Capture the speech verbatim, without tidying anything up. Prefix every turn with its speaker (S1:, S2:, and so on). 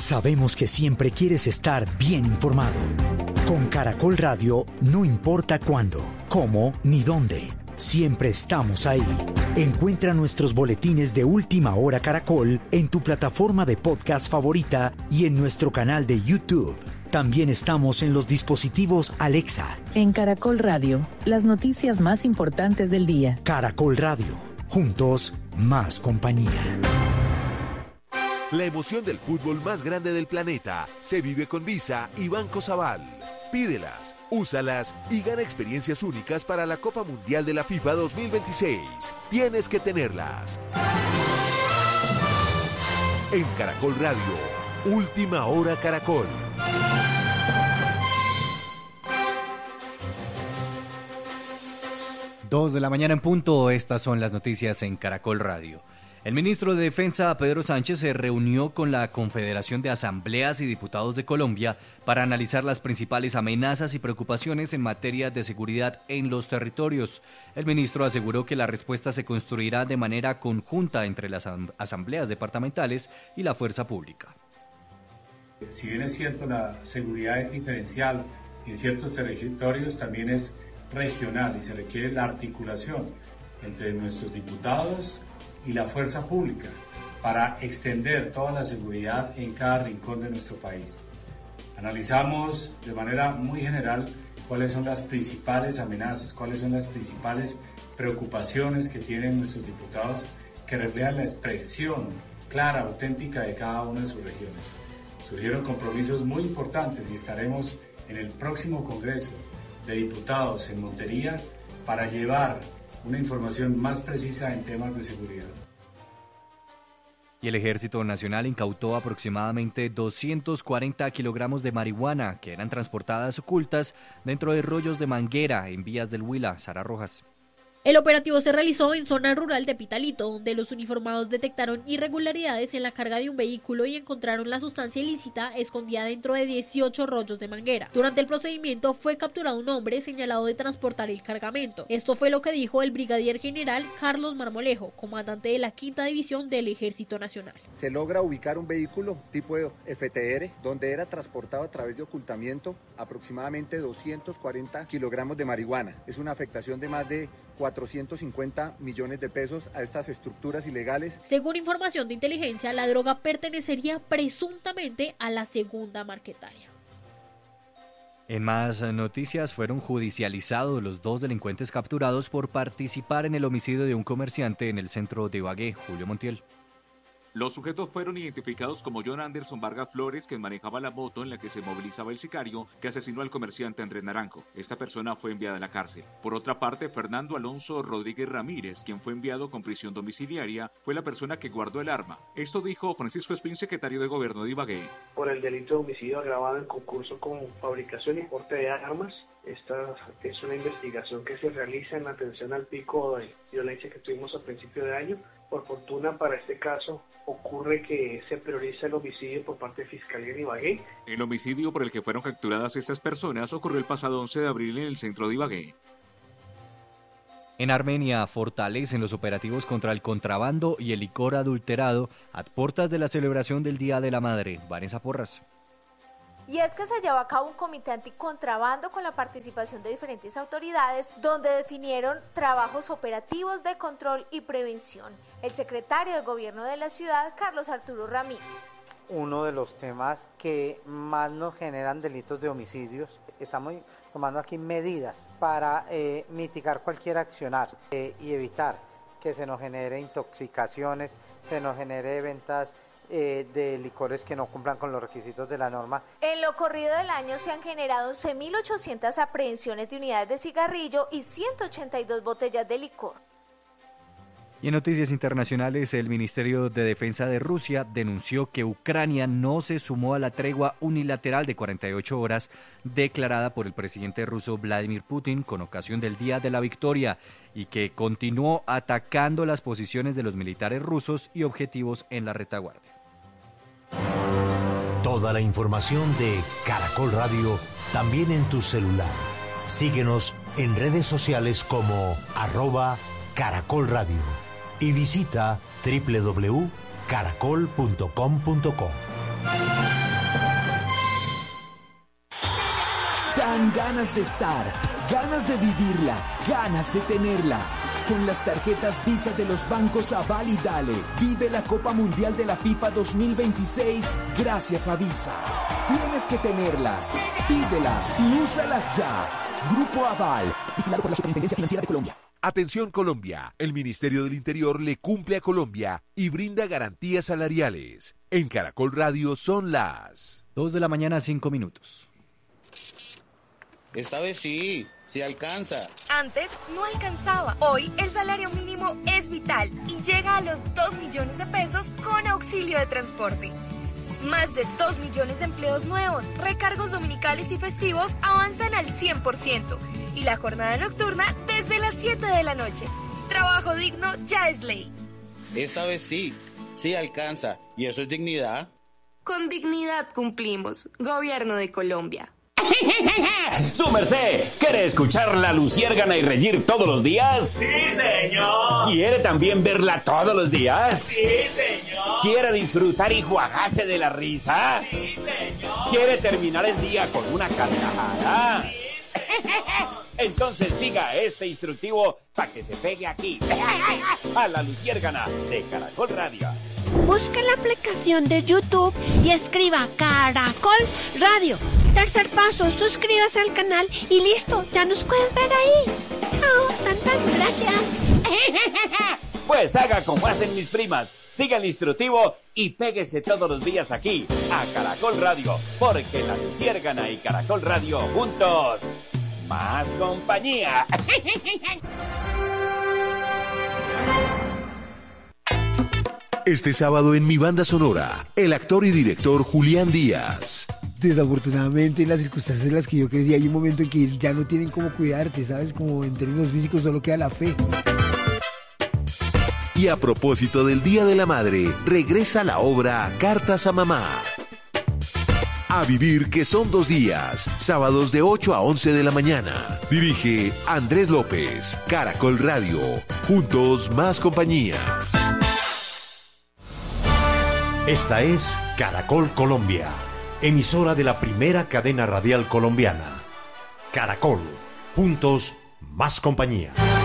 S1: Sabemos que siempre quieres estar bien informado. Con Caracol Radio, no importa cuándo, cómo ni dónde. Siempre estamos ahí. Encuentra nuestros boletines de Última Hora Caracol en tu plataforma de podcast favorita y en nuestro canal de YouTube. También estamos en los dispositivos Alexa.
S2: En Caracol Radio, las noticias más importantes del día.
S1: Caracol Radio, juntos, más compañía.
S3: La emoción del fútbol más grande del planeta se vive con Visa y Banco Sabal. Pídelas, úsalas y gana experiencias únicas para la Copa Mundial de la FIFA dos mil veintiséis. Tienes que tenerlas. En Caracol Radio, Última Hora Caracol.
S4: Dos de la mañana en punto, estas son las noticias en Caracol Radio. El ministro de Defensa, Pedro Sánchez, se reunió con la Confederación de Asambleas y Diputados de Colombia para analizar las principales amenazas y preocupaciones en materia de seguridad en los territorios. El ministro aseguró que la respuesta se construirá de manera conjunta entre las asambleas departamentales y la fuerza pública.
S5: Si bien es cierto, la seguridad es diferencial en ciertos territorios, también es regional y se requiere la articulación entre nuestros diputados y la fuerza pública para extender toda la seguridad en cada rincón de nuestro país. Analizamos de manera muy general cuáles son las principales amenazas, cuáles son las principales preocupaciones que tienen nuestros diputados, que reflejan la expresión clara, auténtica de cada una de sus regiones. Surgieron compromisos muy importantes y estaremos en el próximo Congreso de Diputados en Montería para llevar una información más precisa en temas de seguridad.
S4: Y el Ejército Nacional incautó aproximadamente doscientos cuarenta kilogramos de marihuana que eran transportadas ocultas dentro de rollos de manguera en vías del Huila. Sara Rojas.
S6: El operativo se realizó en zona rural de Pitalito, donde los uniformados detectaron irregularidades en la carga de un vehículo y encontraron la sustancia ilícita escondida dentro de dieciocho rollos de manguera. Durante el procedimiento fue capturado un hombre señalado de transportar el cargamento. Esto fue lo que dijo el brigadier general Carlos Marmolejo, comandante de la quinta división del Ejército Nacional.
S7: Se logra ubicar un vehículo tipo F T R, donde era transportado a través de ocultamiento aproximadamente doscientos cuarenta kilogramos de marihuana. Es una afectación de más de cuatrocientos cincuenta millones de pesos a estas estructuras ilegales.
S6: Según información de inteligencia, la droga pertenecería presuntamente a la segunda marquetaria.
S4: En más noticias, fueron judicializados los dos delincuentes capturados por participar en el homicidio de un comerciante en el centro de Ibagué. Julio Montiel.
S8: Los sujetos fueron identificados como John Anderson Vargas Flores, quien manejaba la moto en la que se movilizaba el sicario que asesinó al comerciante Andrés Naranjo. Esta persona fue enviada a la cárcel. Por otra parte, Fernando Alonso Rodríguez Ramírez, quien fue enviado con prisión domiciliaria, fue la persona que guardó el arma. Esto dijo Francisco Espín, secretario de Gobierno de Ibagué.
S9: Por el delito de homicidio agravado en concurso con fabricación y porte de armas. Esta es una investigación que se realiza en atención al pico de violencia que tuvimos a principio de año. Por fortuna, para este caso, ocurre que se prioriza el homicidio por parte de Fiscalía en Ibagué.
S8: El homicidio por el que fueron capturadas estas personas ocurrió el pasado once de abril en el centro de Ibagué.
S4: En Armenia fortalecen los operativos contra el contrabando y el licor adulterado a puertas de la celebración del Día de la Madre. Vanessa Porras.
S10: Y es que se llevó a cabo un comité anticontrabando con la participación de diferentes autoridades, donde definieron trabajos operativos de control y prevención. El secretario de Gobierno de la ciudad, Carlos Arturo Ramírez.
S11: Uno de los temas que más nos generan delitos de homicidios, estamos tomando aquí medidas para eh, mitigar cualquier accionar eh, y evitar que se nos genere intoxicaciones, se nos genere ventas Eh, de licores que no cumplan con los requisitos de la norma.
S10: En lo corrido del año se han generado once mil ochocientas aprehensiones de unidades de cigarrillo y ciento ochenta y dos botellas de licor.
S4: Y en noticias internacionales, el Ministerio de Defensa de Rusia denunció que Ucrania no se sumó a la tregua unilateral de cuarenta y ocho horas declarada por el presidente ruso Vladimir Putin con ocasión del Día de la Victoria y que continuó atacando las posiciones de los militares rusos y objetivos en la retaguardia.
S1: Toda la información de Caracol Radio también en tu celular. Síguenos en redes sociales como arroba Caracol Radio y visita doble u doble u doble u punto caracol punto com punto co.
S12: dan ganas de estar, ganas de vivirla, ganas de tenerla. Con las tarjetas Visa de los bancos Aval y Dale, vive la Copa Mundial de la FIFA dos mil veintiséis gracias a Visa. Tienes que tenerlas, pídelas y úsalas ya. Grupo Aval, vigilado por la Superintendencia Financiera de Colombia.
S3: Atención Colombia, el Ministerio del Interior le cumple a Colombia y brinda garantías salariales. En Caracol Radio son las
S4: dos de la mañana, cinco minutos.
S13: Esta vez sí, sí alcanza.
S14: Antes no alcanzaba. Hoy el salario mínimo es vital y llega a los dos millones de pesos con auxilio de transporte. Más de dos millones de empleos nuevos, recargos dominicales y festivos avanzan al cien por ciento. Y la jornada nocturna desde las siete de la noche. Trabajo digno ya es ley.
S13: Esta vez sí, sí alcanza. ¿Y eso es dignidad?
S14: Con dignidad cumplimos. Gobierno de Colombia.
S15: ¡Su merced! ¿Quiere escuchar la Luciérgana y reír todos los días?
S16: ¡Sí, señor!
S15: ¿Quiere también verla todos los días?
S16: ¡Sí, señor!
S15: ¿Quiere disfrutar y juagarse de la risa?
S16: ¡Sí, señor!
S15: ¿Quiere terminar el día con una carcajada?
S16: ¡Sí, señor!
S15: Entonces siga este instructivo para que se pegue aquí, a la Luciérgana de Caracol Radio.
S17: Busque la aplicación de YouTube y escriba Caracol Radio. Tercer paso, suscríbase al canal y listo, ya nos puedes ver ahí. Chao, tantas gracias.
S15: Pues haga como hacen mis primas, siga el instructivo y péguese todos los días aquí, a Caracol Radio, porque la Luciérgana y Caracol Radio juntos, más compañía.
S3: Este sábado en Mi Banda Sonora, el actor y director Julián Díaz.
S18: Desafortunadamente, en las circunstancias en las que yo crecí, hay un momento en que ya no tienen cómo cuidarte, ¿sabes? Como en términos físicos solo queda la fe.
S3: Y a propósito del Día de la Madre, regresa la obra Cartas a Mamá. A vivir que son dos días, sábados de ocho a once de la mañana. Dirige Andrés López, Caracol Radio, juntos más compañía.
S19: Esta es Caracol Colombia, emisora de la primera cadena radial colombiana. Caracol, juntos más compañía.